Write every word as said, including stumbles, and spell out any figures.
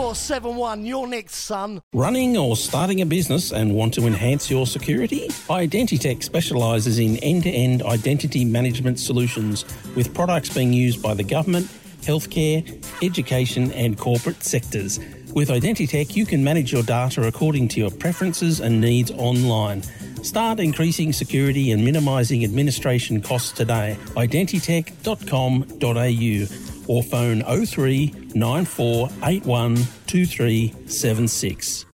four seven one. You're next, son. Running or starting a business and want to enhance your security? Identitech specialises in end-to-end identity management solutions with products being used by the government, healthcare, education and corporate sectors. With Identitech, you can manage your data according to your preferences and needs online. Start increasing security and minimising administration costs today. identitech dot com dot a u or phone oh three nine four eight one two three seven six.